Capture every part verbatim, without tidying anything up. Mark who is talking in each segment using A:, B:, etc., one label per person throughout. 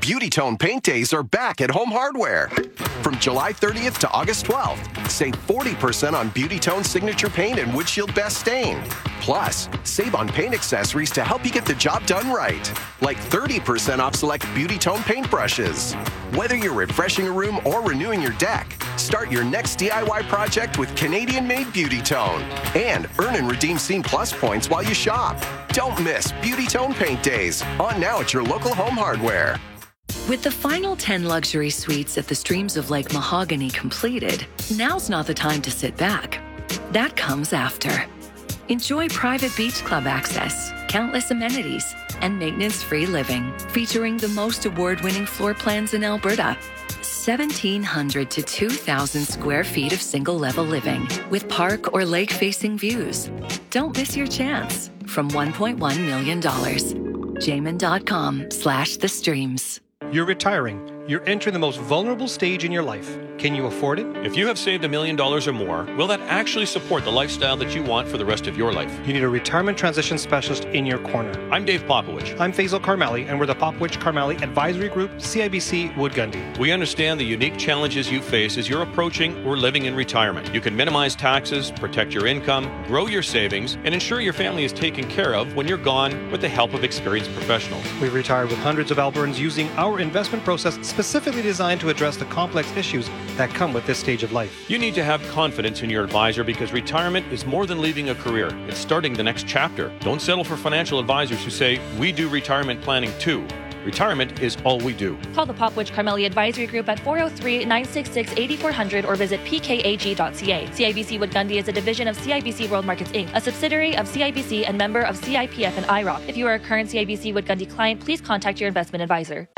A: Beauty Tone Paint Days are back at Home Hardware. From July thirtieth to August twelfth, save forty percent on Beauty Tone Signature Paint and Windshield Best Stain. Plus, save on paint accessories to help you get the job done right, like thirty percent off select Beauty Tone paint brushes. Whether you're refreshing a room or renewing your deck, start your next D I Y project with Canadian-made Beauty Tone. And earn and redeem Scene Plus points while you shop. Don't miss Beauty Tone Paint Days, on now at your local Home Hardware.
B: With the final ten luxury suites at the Streams of Lake Mahogany completed, now's not the time to sit back. That comes after. Enjoy private beach club access, countless amenities, and maintenance-free living, featuring the most award-winning floor plans in Alberta. seventeen hundred to two thousand square feet of single-level living with park or lake-facing views. Don't miss your chance from one point one million dollars. Jamin.com slash the streams.
C: You're retiring. You're entering the most vulnerable stage in your life. Can you afford it?
D: If you have saved a million dollars or more, will that actually support the lifestyle that you want for the rest of your life?
C: You need a retirement transition specialist in your corner.
D: I'm Dave Popowich.
C: I'm Faisal Karmali, and we're the Popowich Karmali Advisory Group, C I B C Wood Gundy.
D: We understand the unique challenges you face as you're approaching or living in retirement. You can minimize taxes, protect your income, grow your savings, and ensure your family is taken care of when you're gone with the help of experienced professionals.
C: We've retired with hundreds of Albertans using our investment process specifically designed to address the complex issues that come with this stage of life.
D: You need to have confidence in your advisor because retirement is more than leaving a career. It's starting the next chapter. Don't settle for financial advisors who say, we do retirement planning too. Retirement is all we do.
E: Call the Popowich Karmali Advisory Group at four oh three, nine six six, eight four zero zero or visit p k a g dot c a. C I B C Wood Gundy is a division of C I B C World Markets Incorporated, a subsidiary of C I B C and member of C I P F and I R O C. If you are a current C I B C Wood Gundy client, please contact your investment advisor.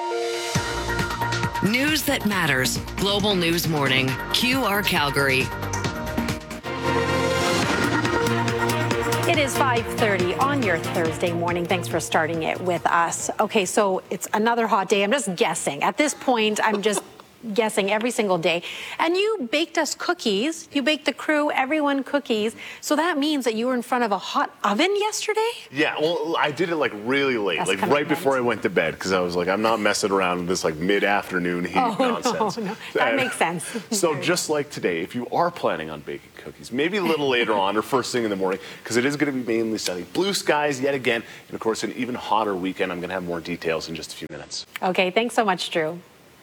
F: News that matters. Global News Morning. Q R Calgary.
G: It is five thirty on your Thursday morning. Thanks for starting it with us. Okay, so it's another hot day. I'm just guessing. At this point, I'm just guessing every single day. And you baked us cookies. You baked the crew, everyone cookies. So that means that you were in front of a hot oven yesterday?
H: Yeah, well, I did it like really late,
G: That's
H: like
G: commitment.
H: right before I went to bed, because I was like, I'm not messing around with this like mid-afternoon heat
G: oh,
H: nonsense.
G: No, no. That
H: and
G: makes sense.
H: So just like today, if you are planning on baking cookies, maybe a little later on or first thing in the morning, because it is going to be mainly sunny. Blue skies yet again, and of course an even hotter weekend. I'm going to have more details in just a few minutes.
G: Okay, thanks so much, Drew.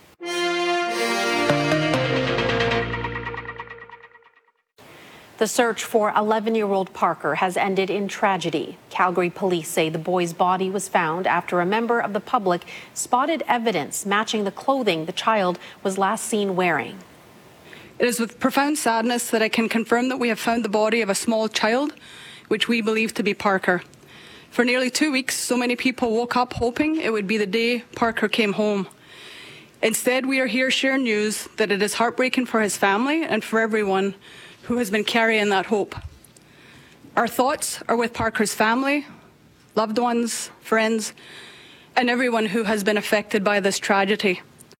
G: The search for eleven-year-old Parker has ended in tragedy. Calgary police say the boy's body was found after a member of the public spotted evidence matching the clothing the child was last seen wearing.
I: It is with profound sadness that I can confirm that we have found the body of a small child, which we believe to be Parker. For nearly two weeks, so many people woke up hoping it would be the day Parker came home. Instead, we are here sharing news that it is heartbreaking for his family and for everyone who has been carrying that hope. Our thoughts are with Parker's family, loved ones, friends, and everyone who has been affected by this tragedy.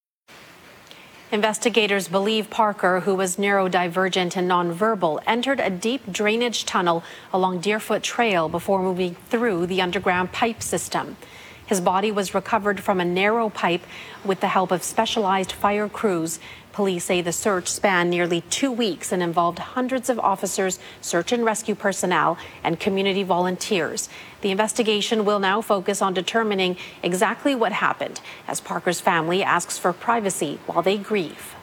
G: Investigators believe Parker, who was neurodivergent and nonverbal, entered a deep drainage tunnel along Deerfoot Trail before moving through the underground pipe system. His body was recovered from a narrow pipe with the help of specialized fire crews. Police say the search spanned nearly two weeks and involved hundreds of officers, search and rescue personnel, and community volunteers. The investigation will now focus on determining exactly what happened, as Parker's family asks for privacy while they grieve.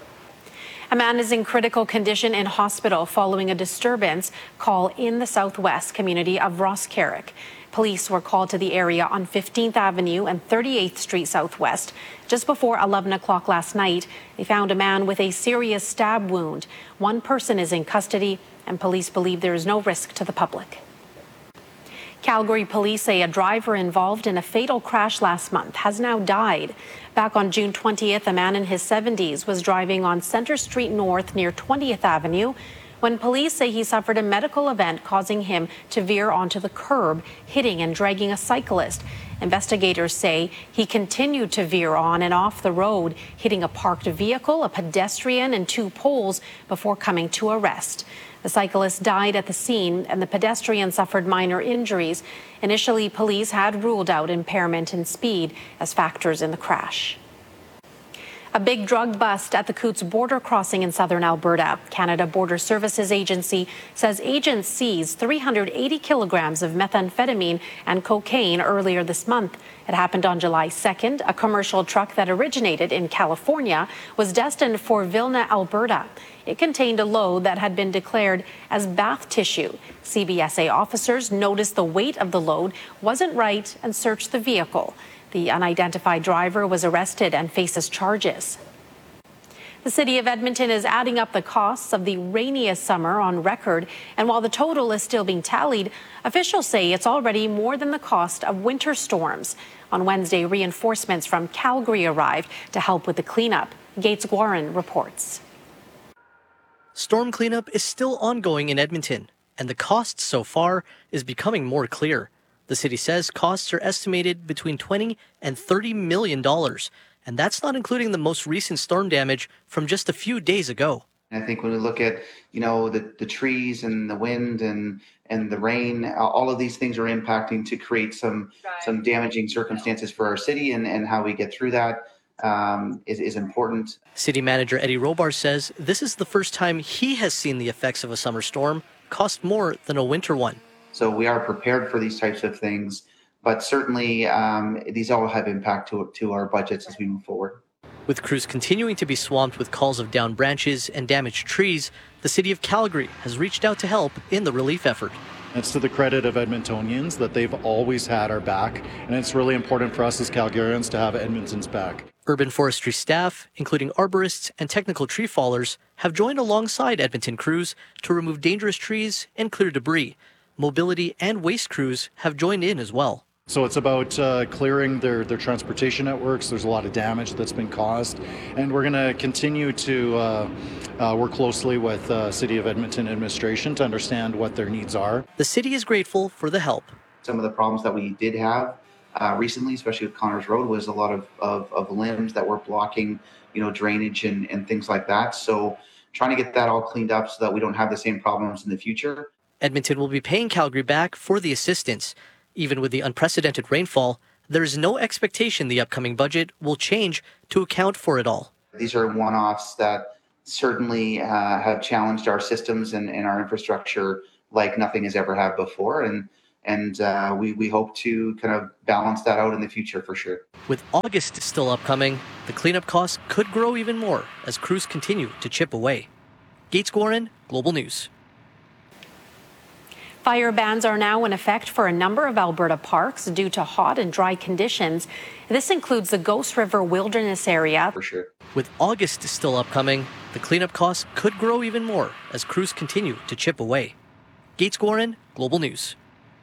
G: A man is in critical condition in hospital following a disturbance call in the southwest community of Rosscarrick. Police were called to the area on fifteenth Avenue and thirty-eighth Street Southwest. Just before eleven o'clock last night, they found a man with a serious stab wound. One person is in custody, and police believe there is no risk to the public. Calgary police say a driver involved in a fatal crash last month has now died. Back on June twentieth, a man in his seventies was driving on Centre Street North near twentieth Avenue when police say he suffered a medical event causing him to veer onto the curb, hitting and dragging a cyclist. Investigators say he continued to veer on and off the road, hitting a parked vehicle, a pedestrian, and two poles before coming to a rest. The cyclist died at the scene and the pedestrian suffered minor injuries. Initially, police had ruled out impairment in speed as factors in the crash. A big drug bust at the Coutts border crossing in southern Alberta. Canada Border Services Agency says agents seized three hundred eighty kilograms of methamphetamine and cocaine earlier this month. It happened on July second. A commercial truck that originated in California was destined for Vilna, Alberta. It contained a load that had been declared as bath tissue. C B S A officers noticed the weight of the load wasn't right and searched the vehicle. The unidentified driver was arrested and faces charges. The city of Edmonton is adding up the costs of the rainiest summer on record, and while the total is still being tallied, officials say it's already more than the cost of winter storms. On Wednesday, reinforcements from Calgary arrived to help with the cleanup. Gates Guarin reports.
J: Storm cleanup is still ongoing in Edmonton, and the cost so far is becoming more clear. The city says costs are estimated between twenty and thirty million dollars, and that's not including the most recent storm damage from just a few days ago.
K: I think when we look at, you know, the, the trees and the wind and and the rain, all of these things are impacting to create some some damaging circumstances for our city, and, and how we get through that um, is, is important.
J: City manager Eddie Robar says this is the first time he has seen the effects of a summer storm cost more than a winter one.
K: So we are prepared for these types of things, but certainly um, these all have impact to, to our budgets as we move forward.
J: With crews continuing to be swamped with calls of downed branches and damaged trees, the city of Calgary has reached out to help in the relief effort.
L: It's to the credit of Edmontonians that they've always had our back, and it's really important for us as Calgarians to have Edmonton's back.
J: Urban forestry staff, including arborists and technical tree fallers, have joined alongside Edmonton crews to remove dangerous trees and clear debris. Mobility and waste crews have joined in as well.
L: So it's about uh, clearing their, their transportation networks. There's a lot of damage that's been caused, and we're going to continue to uh, uh, work closely with uh, City of Edmonton administration to understand what their needs are.
J: The city is grateful for the help.
K: Some of the problems that we did have uh, recently, especially with Connors Road, was a lot of, of, of limbs that were blocking, you know, drainage and, and things like that. So trying to get that all cleaned up so that we don't have the same problems in the future.
J: Edmonton will be paying Calgary back for the assistance. Even with the unprecedented rainfall, there is no expectation the upcoming budget will change to account for it all.
K: These are one-offs that certainly uh, have challenged our systems and, and our infrastructure like nothing has ever had before. And and uh, we, we hope to kind of balance that out in the future for sure.
J: With August still upcoming, the cleanup costs could grow even more as crews continue to chip away. Gates Guarin, Global News.
G: Fire bans are now in effect for a number of Alberta parks due to hot and dry conditions. This includes the Ghost River Wilderness area.
K: For sure.
J: With August still upcoming, the cleanup costs could grow even more as crews continue to chip away. Gates Guarin, Global News.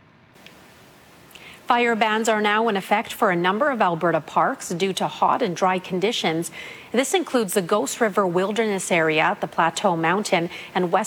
G: Fire bans are now in effect for a number of Alberta parks due to hot and dry conditions. This includes the Ghost River Wilderness area, the Plateau Mountain, and West